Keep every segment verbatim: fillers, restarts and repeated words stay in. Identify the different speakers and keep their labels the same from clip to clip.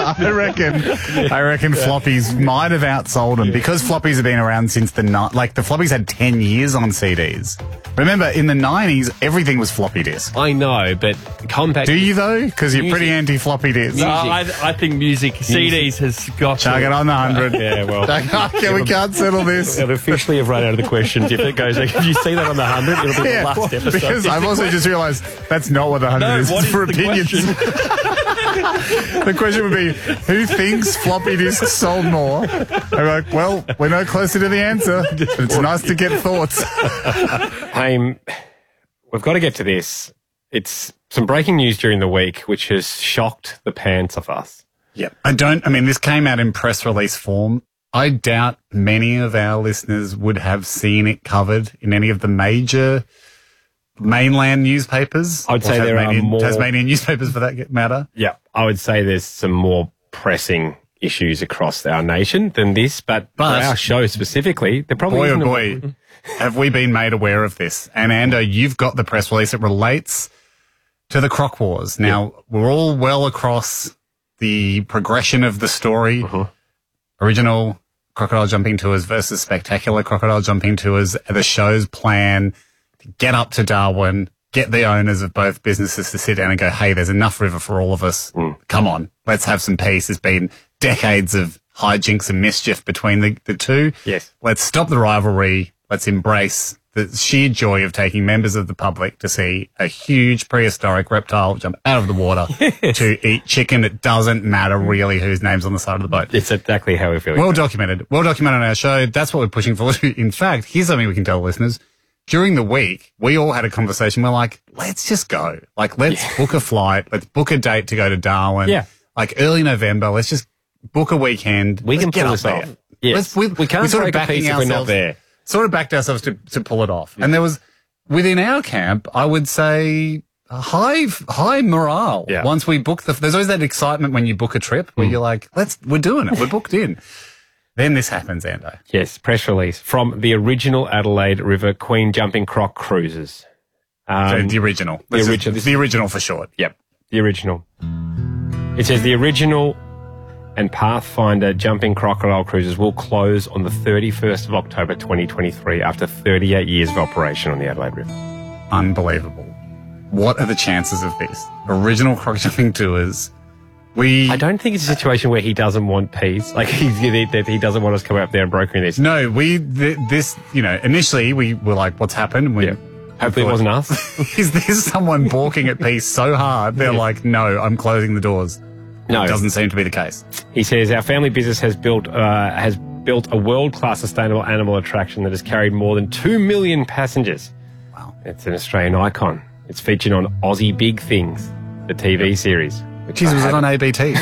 Speaker 1: I reckon, I reckon floppies might have outsold them because floppies have been around since the ni- like the floppies had ten years on C Ds. Remember, in the nineties, everything was floppy disk.
Speaker 2: I know, but compact.
Speaker 1: Do you though? Because you're
Speaker 2: Music.
Speaker 1: pretty anti-floppy disk.
Speaker 3: No, I, I think music, C Ds has got
Speaker 1: Chuck
Speaker 3: to.
Speaker 1: it on the hundred.
Speaker 2: Yeah, well.
Speaker 1: Okay, we can't settle this.
Speaker 2: We'll officially have run out of the questions. If it goes, if you see that on the hundred, it'll be
Speaker 1: Yeah,
Speaker 2: the last episode.
Speaker 1: because I've also just realised that's not what the hundred
Speaker 3: No,
Speaker 1: is.
Speaker 3: what
Speaker 1: It's
Speaker 3: is
Speaker 1: for
Speaker 3: the
Speaker 1: opinions.
Speaker 3: question?
Speaker 1: The question would be, who thinks floppy disks sold more? I'm like, well, we're no closer to the answer. But it's nice to get thoughts.
Speaker 2: Haim, we've got to get to this. It's some breaking news during the week, which has shocked the pants off us.
Speaker 1: Yep. I don't, I mean, this came out in press release form. I doubt many of our listeners would have seen it covered in any of the major mainland newspapers.
Speaker 2: I would
Speaker 1: or
Speaker 2: say there are
Speaker 1: Tasmanian-
Speaker 2: more-
Speaker 1: Tasmanian newspapers for that matter.
Speaker 2: Yeah, I would say there's some more pressing issues across our nation than this, but,
Speaker 1: But-
Speaker 2: for our show specifically, there probably
Speaker 1: Boy, oh
Speaker 2: isn't a-
Speaker 1: boy, have we been made aware of this. And Ando, you've got the press release. It relates to the Croc Wars. Now, we're all well across the progression of the story.
Speaker 2: Uh-huh.
Speaker 1: Original Crocodile Jumping Tours versus Spectacular Crocodile Jumping Tours. The show's plan to get up to Darwin, get the owners of both businesses to sit down and go, hey, there's enough river for all of us.
Speaker 2: Mm.
Speaker 1: Come on, let's have some peace. There's been decades of hijinks and mischief between the, the two.
Speaker 2: Yes.
Speaker 1: Let's stop the rivalry. Let's embrace the sheer joy of taking members of the public to see a huge prehistoric reptile jump out of the water to eat chicken. It doesn't matter really whose name's on the side of the boat.
Speaker 2: It's exactly how we feel.
Speaker 1: Well documented. Well documented on our show. That's what we're pushing for. In fact, here's something we can tell listeners. During the week, we all had a conversation. We're like, let's just go. Like, let's
Speaker 2: Yeah.
Speaker 1: book a flight. Let's book a date to go to Darwin.
Speaker 2: Yeah.
Speaker 1: Like early November. Let's just book a weekend.
Speaker 2: We can
Speaker 1: Let's get
Speaker 2: pull
Speaker 1: up
Speaker 2: this
Speaker 1: there.
Speaker 2: off. Yes.
Speaker 1: Let's- we,
Speaker 2: We can't
Speaker 1: we're sort of
Speaker 2: break a
Speaker 1: backing
Speaker 2: piece if we're not
Speaker 1: ourselves-
Speaker 2: there.
Speaker 1: Sort of backed ourselves to, to pull it off. And there was, within our camp, I would say a high, high morale.
Speaker 2: Yeah.
Speaker 1: Once we book the, there's always that excitement when you book a trip where you're like, let's, we're doing it. We're booked in. Then this happens, Ando.
Speaker 2: Yes, press release from the original Adelaide River Queen Jumping Croc Cruises. Um,
Speaker 1: So the original.
Speaker 2: the
Speaker 1: This is-
Speaker 2: original.
Speaker 1: The original for short.
Speaker 2: Yep, the original. It says the original and Pathfinder Jumping Crocodile Cruises will close on the thirty-first of October twenty twenty-three after thirty-eight years of operation on the Adelaide River.
Speaker 1: Unbelievable. What are the chances of this? Original croc jumping tours. We
Speaker 2: I don't think it's a situation where he doesn't want peace. Like he, that he doesn't want us coming up there and brokering this.
Speaker 1: no, we th- this you know initially we were like, what's happened? We,
Speaker 2: Yeah. Hopefully it wasn't us.
Speaker 1: Is there someone balking at peace so hard they're
Speaker 2: Yeah.
Speaker 1: like, no, I'm closing the doors?
Speaker 2: No.
Speaker 1: It doesn't seem to be the case.
Speaker 2: He says our family business has built uh, has built a world-class sustainable animal attraction that has carried more than two million passengers.
Speaker 1: Wow.
Speaker 2: It's an Australian icon. It's featured on Aussie Big Things, the T V series, which,
Speaker 1: Jeez,
Speaker 2: I
Speaker 1: was it
Speaker 2: had-
Speaker 1: on A B T?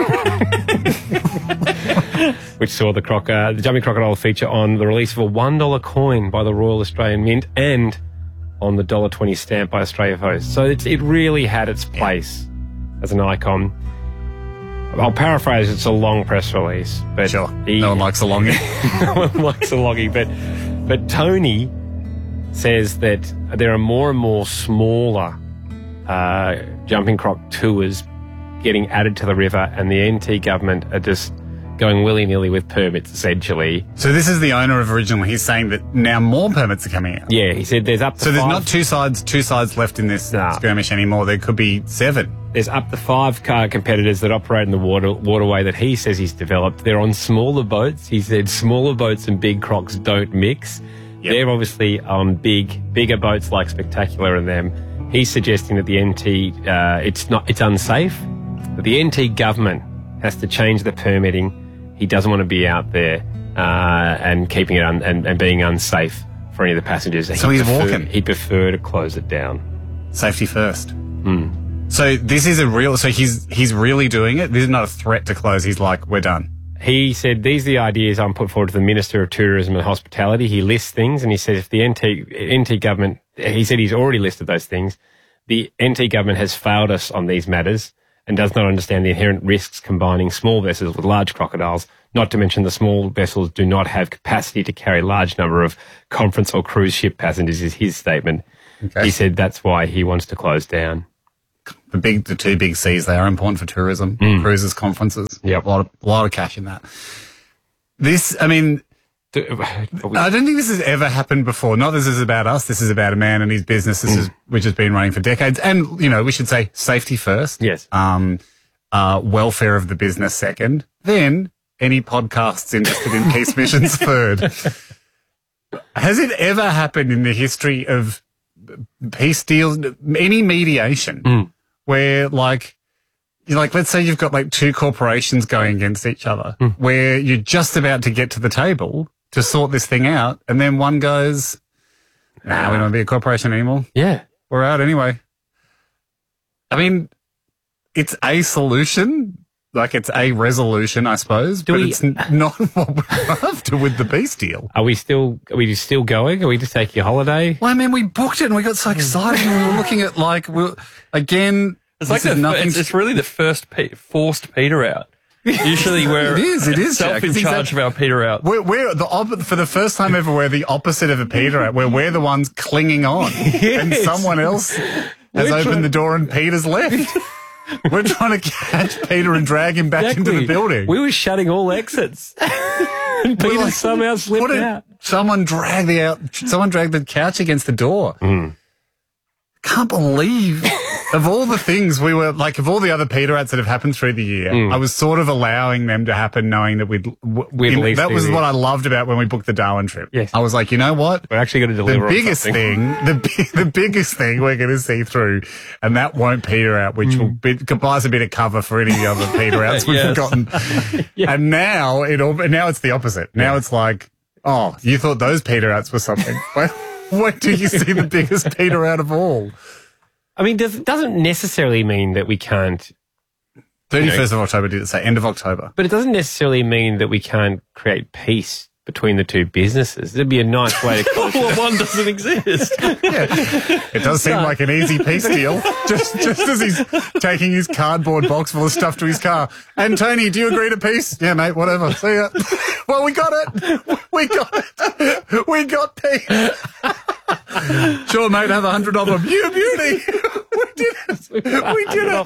Speaker 2: which saw the croc, uh, the jumping crocodile feature on the release of a one dollar coin by the Royal Australian Mint and on the one dollar twenty stamp by Australia Post. So it's, it really had its place as an icon. I'll paraphrase, it's a long press release. But
Speaker 1: Sure.
Speaker 2: he-
Speaker 1: No one likes the longing.
Speaker 2: no one likes a logging, but but Tony says that there are more and more smaller uh, jumping croc tours getting added to the river, and the N T government are just going willy-nilly with permits, essentially.
Speaker 1: So this is the owner of Original. He's saying that now more permits are coming out.
Speaker 2: Yeah, he said there's up to
Speaker 1: So there's
Speaker 2: five,
Speaker 1: not two sides, two sides left in this
Speaker 2: Nah.
Speaker 1: skirmish anymore. There could be seven.
Speaker 2: there's up to five car competitors that operate in the water waterway that he says he's developed. They're on smaller boats. He said smaller boats and big crocs don't mix.
Speaker 1: Yep.
Speaker 2: They're obviously on big, bigger boats like Spectacular and them. He's suggesting that the N T, uh, it's not, it's unsafe. That the N T government has to change the permitting. He doesn't want to be out there uh, and keeping it un- and, and being unsafe for any of the passengers.
Speaker 1: So
Speaker 2: He'd
Speaker 1: he's
Speaker 2: prefer-
Speaker 1: walking.
Speaker 2: He'd prefer to close it down.
Speaker 1: Safety first.
Speaker 2: Hmm.
Speaker 1: So this is a real. So he's he's really doing it. This is not a threat to close. He's like, we're done.
Speaker 2: He said, these are the ideas I'm put forward to the Minister of Tourism and Hospitality. He lists things, and he said if the N T, N T government, he said he's already listed those things. The N T government has failed us on these matters and does not understand the inherent risks combining small vessels with large crocodiles, not to mention the small vessels do not have capacity to carry a large number of conference or cruise ship passengers, is his statement.
Speaker 1: Okay.
Speaker 2: He said that's why he wants to close down.
Speaker 1: The big, the two big C's. They are important for tourism,
Speaker 2: Mm.
Speaker 1: cruises, conferences.
Speaker 2: Yep.
Speaker 1: A lot of, a lot of cash in that. This, I mean,
Speaker 2: Do- are we-
Speaker 1: I don't think this has ever happened before. Not this is about us. This is about a man and his business, this is, which has been running for decades. And, you know, we should say safety first.
Speaker 2: Yes.
Speaker 1: Um, uh, welfare of the business second. Then any podcasts interested in peace missions third. Has it ever happened in the history of peace deals, any mediation,
Speaker 2: Mm.
Speaker 1: where like, you like, let's say you've got like two corporations going against each other,
Speaker 2: Mm.
Speaker 1: where you're just about to get to the table to sort this thing out, and then one goes, nah, we don't want to be a corporation anymore.
Speaker 2: yeah.
Speaker 1: We're out anyway. I mean, it's a solution, like it's a resolution, I suppose,
Speaker 2: Do
Speaker 1: but
Speaker 2: we-
Speaker 1: it's n- not what we're after with the peace deal.
Speaker 2: Are we still? Are we still going? Are we just taking a holiday?
Speaker 1: Well, I mean, we booked it and we got so excited and we were looking at like, we're, again,
Speaker 3: It's
Speaker 1: this
Speaker 3: like
Speaker 1: is
Speaker 3: the,
Speaker 1: nothing.
Speaker 3: it's, it's really the first pe- forced Peter out. Usually we're
Speaker 1: It is, it is, Jack.
Speaker 3: self in
Speaker 1: It's
Speaker 3: charge
Speaker 1: exact-
Speaker 3: of our Peter out.
Speaker 1: We're, we're the op- for the first time ever. We're the opposite of a Peter at where we're the ones clinging on, and someone else has
Speaker 2: We're
Speaker 1: opened
Speaker 2: trying-
Speaker 1: the door and Peter's left. We're trying to catch Peter and drag him back into the building.
Speaker 2: We were shutting all exits. and
Speaker 1: We're
Speaker 2: Peter
Speaker 1: like,
Speaker 2: somehow slipped
Speaker 1: what a-
Speaker 2: out.
Speaker 1: Someone dragged the out. Someone dragged the couch against the door.
Speaker 2: Mm.
Speaker 1: Can't believe. Of all the things we were like, of all the other Peter outs that have happened through the year, I was sort of allowing them to happen, knowing that we'd. W-
Speaker 2: Mm. We'd
Speaker 1: in-
Speaker 2: at least
Speaker 1: that
Speaker 2: do
Speaker 1: was
Speaker 2: the-
Speaker 1: what I loved about when we booked the Darwin trip.
Speaker 2: Yes.
Speaker 1: I was like, you know what?
Speaker 2: We're actually going to deliver
Speaker 1: The
Speaker 2: on
Speaker 1: biggest
Speaker 2: something.
Speaker 1: thing, the bi- the biggest thing we're going to see through, and that won't Peter out, which will
Speaker 2: Mm.
Speaker 1: be, could buy us a bit of cover for any of the other Peter outs we've
Speaker 3: Yes.
Speaker 1: forgotten. And now it all, now it's the opposite. Now it's like, oh, you thought those Peter outs were something. When, when do you see the biggest Peter out of all?
Speaker 2: I mean, does, doesn't necessarily mean that we can't,
Speaker 1: thirty-first of October, did it say? End of October.
Speaker 2: but it doesn't necessarily mean that we can't create peace between the two businesses. It'd be a nice way to.
Speaker 3: Well, one doesn't exist.
Speaker 1: It does seem like an easy peace deal. Just just as he's taking his cardboard box full of stuff to his car. And Tony, do you agree to peace? Yeah, mate, whatever. See ya. Well, we got it. We got it. We got peace. Sure, mate, have a hundred of them. You beauty. We did it. We did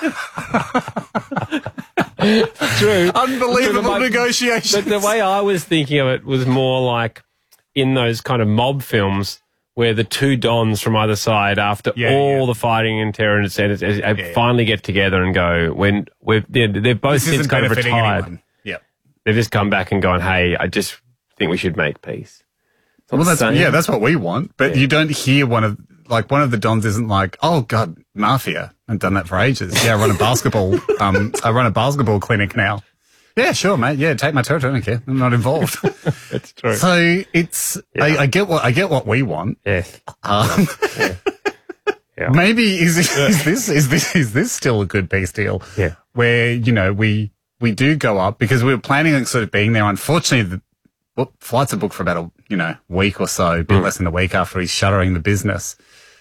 Speaker 1: it.
Speaker 2: True.
Speaker 1: Unbelievable
Speaker 2: But the-
Speaker 1: negotiations.
Speaker 2: But the way I was thinking of it was more like in those kind of mob films where the two dons from either side, after
Speaker 1: Yeah,
Speaker 2: all
Speaker 1: yeah.
Speaker 2: the fighting and terror and et cetera, et cetera,
Speaker 1: Yeah.
Speaker 2: finally get together and go, when we're, they're, they're both
Speaker 1: This
Speaker 2: since
Speaker 1: isn't
Speaker 2: kind of
Speaker 1: benefiting
Speaker 2: retired.
Speaker 1: anyone. Yep.
Speaker 2: They've just come back and gone, hey, I just think we should make peace.
Speaker 1: Well, that's
Speaker 2: saying.
Speaker 1: yeah, that's what we want. But you don't hear one of like one of the dons isn't like, oh god, mafia. I've done that for ages. Yeah, I run a basketball. um, I run a basketball clinic now. Yeah, sure, mate. Yeah, take my territory. I don't care. I'm not involved.
Speaker 2: That's true.
Speaker 1: So it's I, I get what I get what we want.
Speaker 2: Yes.
Speaker 1: Um,
Speaker 2: Yeah.
Speaker 1: Maybe is is this is this is this still a good peace deal?
Speaker 2: Yeah.
Speaker 1: Where you know we we do go up because we were planning on sort of being there. Unfortunately, the well, flights are booked for about a you know week or so, a bit
Speaker 2: Mm.
Speaker 1: less than a week after he's shuttering the business.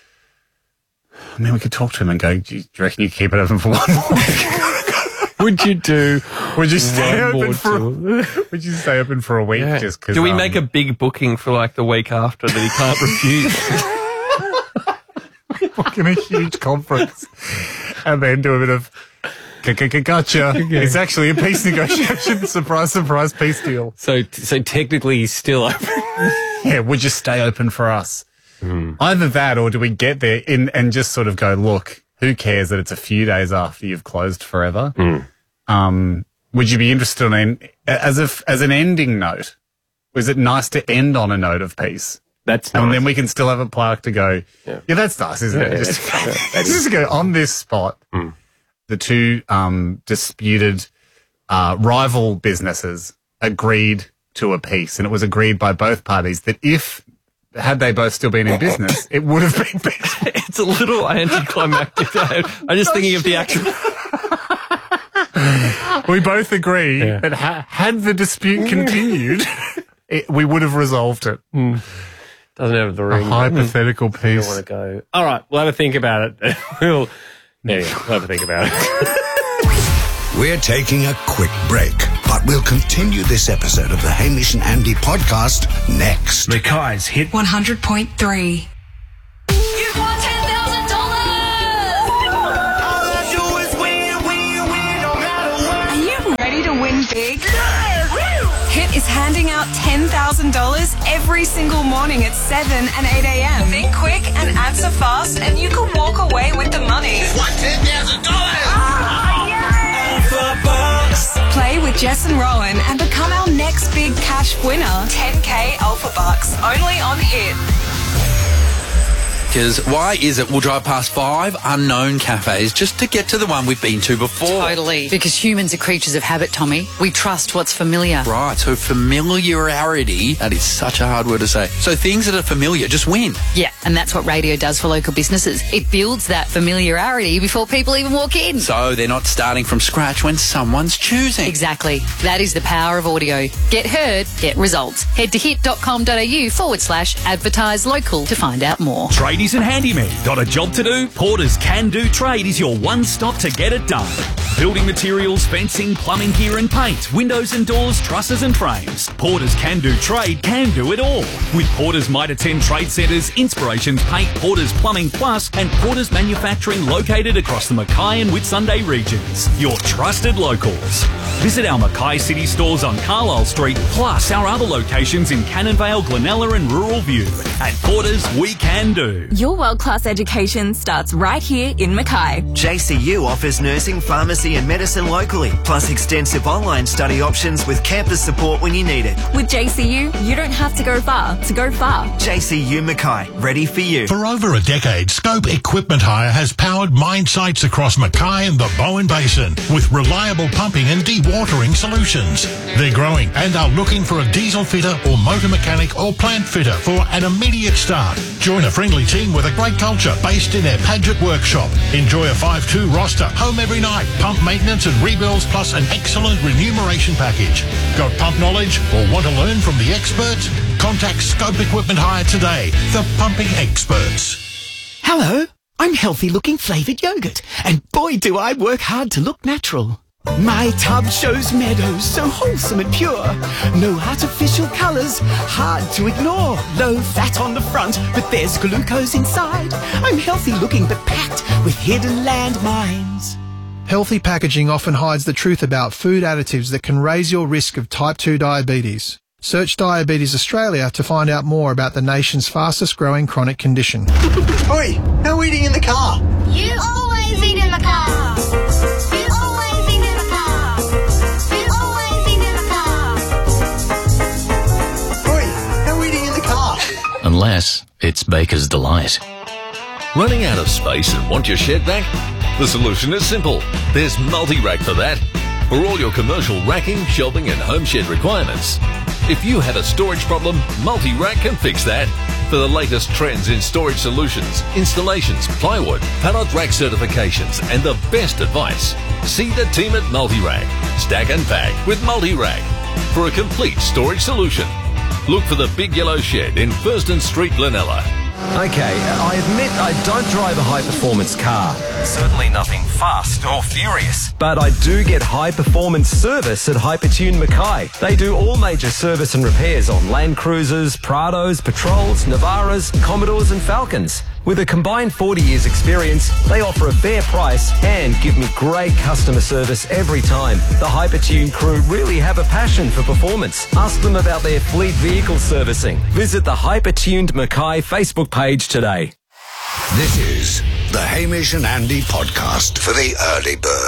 Speaker 1: I mean, we could talk to him and go, do you reckon you keep it open for one more week?
Speaker 2: Would you do
Speaker 1: Would you stay
Speaker 2: one more
Speaker 1: open for?
Speaker 2: tour?
Speaker 1: Would you stay open for a week
Speaker 2: Yeah.
Speaker 1: just because?
Speaker 3: Do we make a big booking for like the week after that he can't refuse?
Speaker 1: in a huge conference and then do a bit of gotcha. It's actually a peace negotiation. Surprise, surprise, peace deal.
Speaker 2: So, so technically he's still open.
Speaker 1: Yeah, would you stay open for us? Either that or do we get there in and just sort of go, look, who cares that it's a few days after you've closed forever? Um, would you be interested in an, as if as an ending note? Was it nice to end on a note of peace?
Speaker 2: That's
Speaker 1: And
Speaker 2: nice.
Speaker 1: then we can still have a plaque to go, yeah,
Speaker 2: Yeah.
Speaker 1: that's nice, isn't
Speaker 2: Yeah,
Speaker 1: it?
Speaker 2: yeah,
Speaker 1: Just,
Speaker 2: that's- that is-
Speaker 1: just to go on this spot, the two um, disputed uh, rival businesses agreed to a peace, and it was agreed by both parties that if, had they both still been in business, it would have been peaceful.
Speaker 3: It's a little anticlimactic. I'm just thinking of the actual.
Speaker 1: We both agree
Speaker 2: Yeah.
Speaker 1: that ha- had the dispute continued, it, we would have resolved it.
Speaker 2: Doesn't have the
Speaker 1: A
Speaker 2: ring.
Speaker 1: hypothetical
Speaker 2: I want
Speaker 1: peace.
Speaker 2: to go. All right, we'll have a think about it. we'll, anyway, we'll have a think about it.
Speaker 4: We're taking a quick break, but we'll continue this episode of the Hamish and Andy podcast next.
Speaker 5: Mackay's Hit
Speaker 6: one hundred point three.
Speaker 7: You've won ten thousand dollars!
Speaker 6: Are you ready
Speaker 5: big? Hit is handing out ten thousand dollars every single morning at seven and eight a.m. Think quick and answer fast, and you can walk away with the money.
Speaker 4: What, ten thousand dollars?
Speaker 5: Play with Jess and Rowan and become our next big cash winner. ten K Alpha Bucks, only on Hit.
Speaker 6: Because why is it we'll drive past five unknown cafes just to get to the one we've been to before?
Speaker 8: Totally. Because humans are creatures of habit, Tommy. We trust what's familiar.
Speaker 6: Right, so familiarity, that is such a hard word to say. So things that are familiar just win.
Speaker 8: Yeah, and that's what radio does for local businesses. It builds that familiarity before people even walk in.
Speaker 6: So they're not starting from scratch when someone's choosing.
Speaker 8: Exactly. That is the power of audio. Get heard, get results. Head to hit.com.au forward slash advertise local to find out more.
Speaker 9: Tradies and handymen, got a job to do? Porter's Can Do Trade is your one stop to get it done. Building materials, fencing, plumbing gear and paint, windows and doors, trusses and frames. Porter's Can Do Trade can do it all. With Porter's Mitre ten Trade Centres, Inspirations Paint, Porter's Plumbing Plus and Porter's Manufacturing located across the Mackay and Whitsunday regions. Your trusted locals. Visit our Mackay City stores on Carlisle Street, plus our other locations in Cannonvale, Glenella and Rural View. At Porter's, we can do.
Speaker 5: Your world-class education starts right here in Mackay.
Speaker 10: J C U offers nursing, pharmacy and medicine locally, plus extensive online study options with campus support when you need it.
Speaker 5: With J C U, you don't have to go far to go far.
Speaker 10: J C U Mackay, ready for you.
Speaker 11: For over a decade, Scope Equipment Hire has powered mine sites across Mackay and the Bowen Basin with reliable pumping and dewatering solutions. They're growing and are looking for a diesel fitter or motor mechanic or plant fitter for an immediate start. Join a friendly team with a great culture based in their Paget workshop. Enjoy a five two roster, home every night, pump maintenance and rebuilds, plus an excellent remuneration package. Got pump knowledge or want to learn from the experts? Contact Scope Equipment Hire today, the pumping experts.
Speaker 12: Hello, I'm healthy looking flavoured yogurt, and boy do I work hard to look natural. My tub shows meadows so wholesome and pure. No artificial colours, hard to ignore. Low fat on the front, but there's glucose inside. I'm healthy looking but packed with hidden landmines.
Speaker 13: Healthy packaging often hides the truth about food additives that can raise your risk of type two diabetes. Search Diabetes Australia to find out more about the nation's fastest growing chronic condition.
Speaker 10: Oi, no eating in the car.
Speaker 7: You always eat in the car. You always eat in the car. You always eat in the car.
Speaker 10: Oi, no eating in the car.
Speaker 14: Unless it's Baker's Delight.
Speaker 15: Running out of space and want your shed back? The solution is simple. There's Multi-Rack for that. For all your commercial racking, shelving and home shed requirements. If you have a storage problem, Multi-Rack can fix that. For the latest trends in storage solutions, installations, plywood, pallet rack certifications and the best advice, see the team at Multi-Rack. Stack and pack with Multi-Rack. For a complete storage solution, look for the Big Yellow Shed in Thurston Street, Glenella.
Speaker 16: Okay, I admit I don't drive a high-performance car. Certainly nothing fast or furious. But I do get high-performance service at Hypertune Mackay. They do all major service and repairs on Land Cruisers, Prados, Patrols, Navaras, Commodores and Falcons. With a combined forty years experience, they offer a fair price and give me great customer service every time. The Hypertune crew really have a passion for performance. Ask them about their fleet vehicle servicing. Visit the Hypertuned Mackay Facebook page today.
Speaker 4: This is the Hamish and Andy podcast for the early bird.